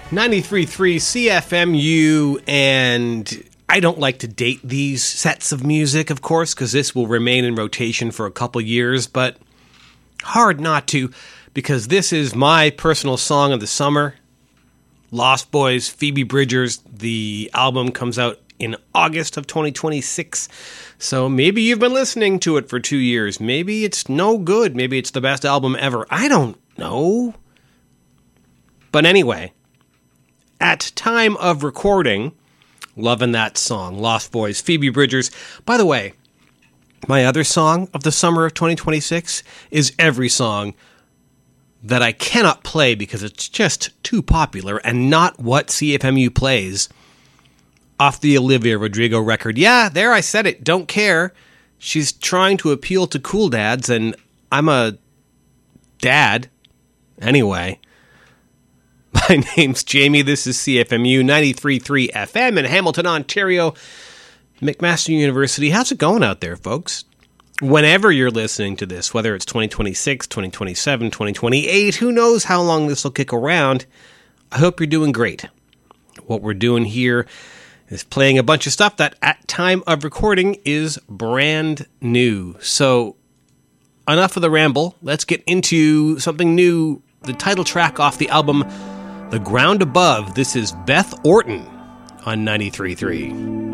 93.3 CFMU, and I don't like to date these sets of music, of course, because this will remain in rotation for a couple years, but hard not to, because this is my personal song of the summer. Lost Boys, Phoebe Bridgers. The album comes out in August of 2026, so maybe you've been listening to it for 2 years. Maybe it's no good. Maybe it's the best album ever. I don't know. But anyway, at time of recording, loving that song, Lost Boys, Phoebe Bridgers. By the way, my other song of the summer of 2026 is every song that I cannot play because it's just too popular and not what CFMU plays off the Olivia Rodrigo record. Yeah, there I said it. Don't care. She's trying to appeal to cool dads, and I'm a dad. Anyway. My name's Jamie. This is CFMU 93.3 FM in Hamilton, Ontario, McMaster University. How's it going out there, folks? Whenever you're listening to this, whether it's 2026, 2027, 2028, who knows how long this will kick around, I hope you're doing great. What we're doing here is playing a bunch of stuff that at time of recording is brand new. So enough of the ramble. Let's get into something new. The title track off the album The Ground Above. This is Beth Orton on 93.3.